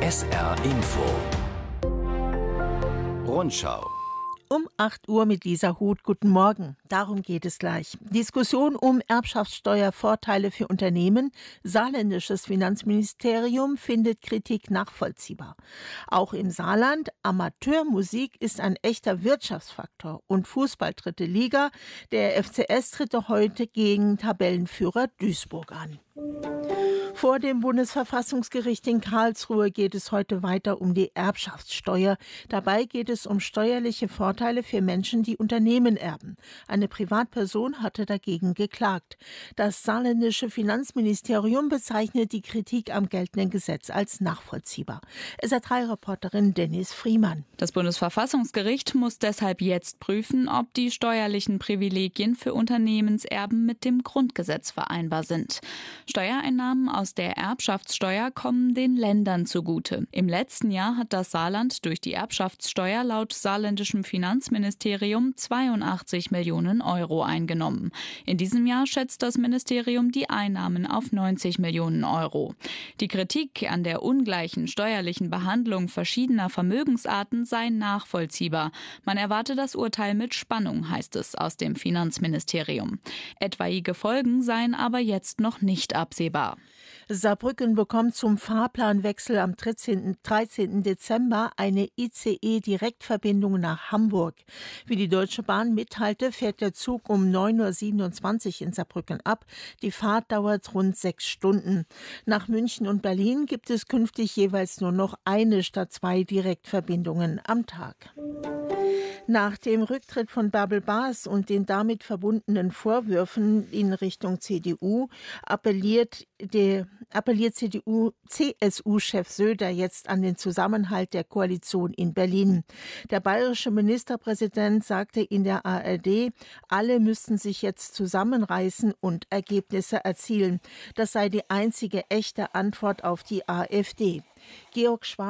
SR Info Rundschau. Um 8 Uhr mit Lisa Huth. Guten Morgen. Darum geht es gleich. Diskussion um Erbschaftssteuervorteile für Unternehmen. Saarländisches Finanzministerium findet Kritik nachvollziehbar. Auch im Saarland, Amateurmusik ist ein echter Wirtschaftsfaktor. Und Fußball 3. Liga. Der FCS tritt heute gegen Tabellenführer Duisburg an. Vor dem Bundesverfassungsgericht in Karlsruhe geht es heute weiter um die Erbschaftssteuer. Dabei geht es um steuerliche Vorteile für Menschen, die Unternehmen erben. Eine Privatperson hatte dagegen geklagt. Das saarländische Finanzministerium bezeichnet die Kritik am geltenden Gesetz als nachvollziehbar. SR3-Reporterin Dennis Friemann. Das Bundesverfassungsgericht muss deshalb jetzt prüfen, ob die steuerlichen Privilegien für Unternehmenserben mit dem Grundgesetz vereinbar sind. Steuereinnahmen aus der Erbschaftssteuer kommen den Ländern zugute. Im letzten Jahr hat das Saarland durch die Erbschaftssteuer laut saarländischem Finanzministerium 82 Millionen Euro eingenommen. In diesem Jahr schätzt das Ministerium die Einnahmen auf 90 Millionen Euro. Die Kritik an der ungleichen steuerlichen Behandlung verschiedener Vermögensarten sei nachvollziehbar. Man erwarte das Urteil mit Spannung, heißt es aus dem Finanzministerium. Etwaige Folgen seien aber jetzt noch nicht absehbar. Saarbrücken bekommt zum Fahrplanwechsel am 13. Dezember eine ICE-Direktverbindung nach Hamburg. Wie die Deutsche Bahn mitteilte, fährt der Zug um 9.27 Uhr in Saarbrücken ab. Die Fahrt dauert rund 6 Stunden. Nach München und Berlin gibt es künftig jeweils nur noch eine statt 2 Direktverbindungen am Tag. Nach dem Rücktritt von Bärbel Baas und den damit verbundenen Vorwürfen in Richtung CDU appelliert CSU-Chef Söder jetzt an den Zusammenhalt der Koalition in Berlin. Der bayerische Ministerpräsident sagte in der ARD, alle müssten sich jetzt zusammenreißen und Ergebnisse erzielen. Das sei die einzige echte Antwort auf die AfD. Georg Schwarz